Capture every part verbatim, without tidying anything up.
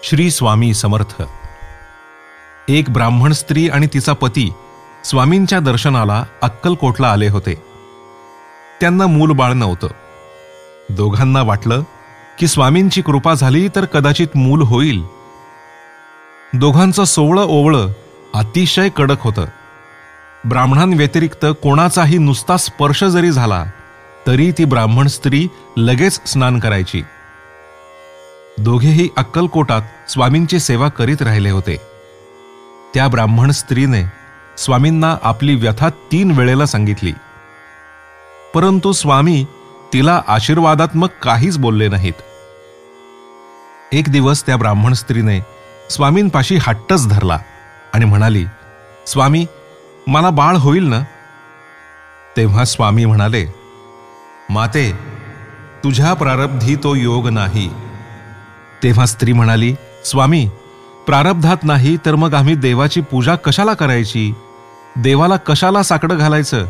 श्री स्वामी समर्थ. एक ब्राह्मण स्त्री आणि तिचा पती स्वामींच्या दर्शनाला अक्कलकोटला आले होते. त्यांना मूल बाळ नव्हतं. दोघांना वाटलं की स्वामींची कृपा झाली तर कदाचित मूल होईल. दोघांचं सोवळं ओवळं अतिशय कडक होतं. ब्राह्मणांव्यतिरिक्त कोणाचाही नुसता स्पर्श जरी झाला तरी ती ब्राह्मण स्त्री लगेच स्नान करायची. दोघेही अक्कलकोटात स्वामींची सेवा करीत राहिले होते. त्या ब्राह्मण स्त्रीने स्वामींना आपली व्यथा तीन वेळेला सांगितली, परंतु स्वामी तिला आशीर्वादात्मक काहीच बोलले नाहीत. एक दिवस त्या ब्राह्मण स्त्रीने स्वामींपाशी हट्टच धरला आणि म्हणाली, स्वामी, मला बाळ होईल ना? तेव्हा स्वामी म्हणाले, माते, तुझ्या प्रारब्धी तो योग नाही. तेव्हा स्त्री म्हणाली, स्वामी, प्रारब्धात नाही तर मग आम्ही देवाची पूजा कशाला करायची? देवाला कशाला साकडं घालायचं?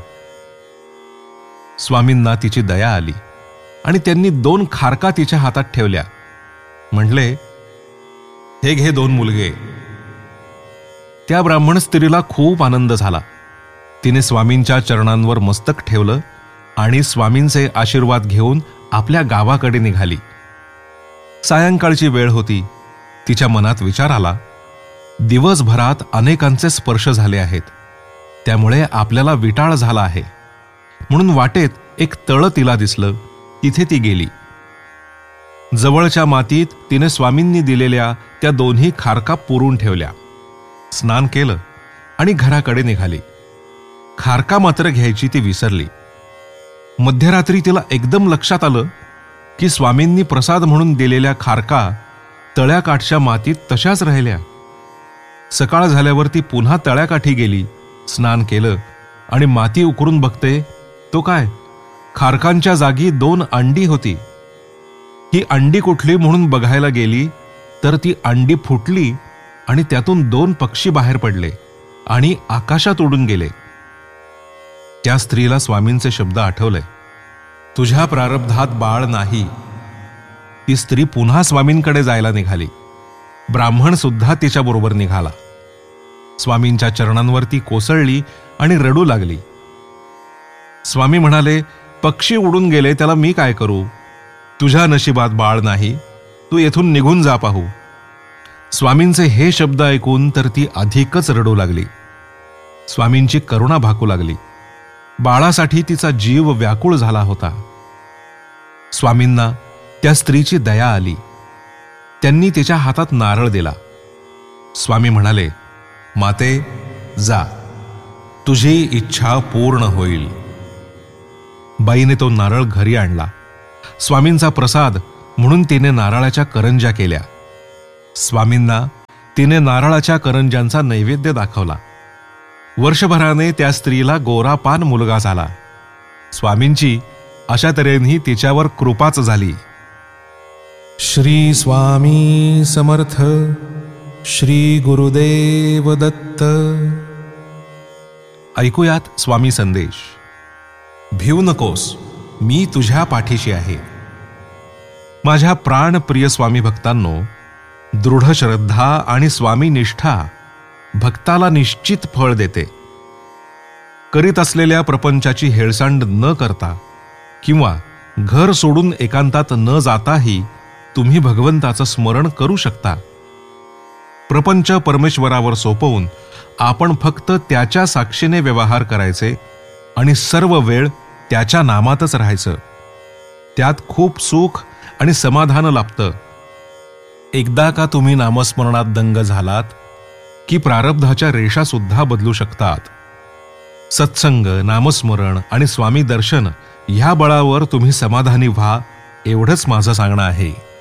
स्वामींना तिची दया आली आणि त्यांनी दोन खारका तिच्या हातात ठेवल्या. म्हटले, हे घे दोन मुलगे. त्या ब्राह्मण स्त्रीला खूप आनंद झाला. तिने स्वामींच्या चरणांवर मस्तक ठेवलं आणि स्वामींचे आशीर्वाद घेऊन आपल्या गावाकडे निघाली. सायंकाळची वेळ होती. तिच्या मनात विचार आला, दिवसभरात अनेकांचे स्पर्श झाले आहेत, त्यामुळे आपल्याला विटाळ झाला आहे. म्हणून वाटेत एक तळ तिला दिसलं. तिथे ती गेली. जवळच्या मातीत तिने स्वामींनी दिलेल्या त्या दोन्ही खारका पुरून ठेवल्या. स्नान केलं आणि घराकडे निघाली. खारका मात्र घ्यायची ती विसरली. मध्यरात्री तिला एकदम लक्षात आलं की स्वामींनी प्रसाद म्हणून दिलेल्या खारका तळ्याकाठच्या मातीत तशाच राहिल्या. सकाळ झाल्यावर ती पुन्हा तळ्याकाठी गेली, स्नान केलं आणि माती उकरून बघते तो काय, खारकांच्या जागी दोन अंडी होती. ही अंडी कुठली म्हणून बघायला गेली तर ती अंडी फुटली आणि त्यातून दोन पक्षी बाहेर पडले आणि आकाशात उडून गेले. त्या स्त्रीला स्वामींचे शब्द आठवले, तुझ्या प्रारब्धात बाळ नाही. ती स्त्री पुन्हा स्वामींकडे जायला निघाली. ब्राह्मण सुद्धा तिच्याबरोबर निघाला. स्वामींच्या चरणांवरती कोसळली आणि रडू लागली. स्वामी म्हणाले, पक्षी उडून गेले, त्याला मी काय करू? तुझ्या नशिबात बाळ नाही, तू येथून निघून जा पाहू. स्वामींचे हे शब्द ऐकून तर ती अधिकच रडू लागली. स्वामींची करुणा भाकू लागली. बाळासाठी तिचा जीव व्याकुळ झाला होता. स्वामींना त्या स्त्रीची दया आली. त्यांनी तिच्या हातात नारळ दिला. स्वामी म्हणाले, माते, जा, तुझी इच्छा पूर्ण होईल. बाईने तो नारळ घरी आणला. स्वामींचा प्रसाद म्हणून तिने नारळाच्या करंज्या केल्या. स्वामींना तिने नारळाच्या करंज्यांचा नैवेद्य दाखवला. वर्षभराने त्या स्त्रीला गोरापान मुलगा झाला. स्वामींची अशा तऱ्हेने तिच्यावर कृपाच झाली. श्री स्वामी समर्थ. श्री गुरुदेव दत्त. ऐकूयात स्वामी संदेश. भिवू नकोस, मी तुझ्या पाठीशी आहे. माझ्या प्राणप्रिय स्वामी भक्तांनो, दृढ श्रद्धा आणि स्वामी निष्ठा भक्ताला निश्चित फळ देते. करीत असलेल्या प्रपंचाची हेळसांड न करता किंवा घर सोडून एकांतात न जाताही तुम्ही भगवंताचं स्मरण करू शकता. प्रपंच परमेश्वरावर सोपवून आपण फक्त त्याच्या साक्षीने व्यवहार करायचे आणि सर्व वेळ त्याच्या नामातच राहायचं. त्यात खूप सुख आणि समाधान लाभतं. एकदा का तुम्ही नामस्मरणात दंग झालात की प्रारब्धाच्या रेषा सुद्धा बदलू शकतात. सत्संग, नामस्मरण आणि स्वामी दर्शन ह्या बळावर तुम्ही समाधानी व्हा, एवढंच माझं सांगणं आहे.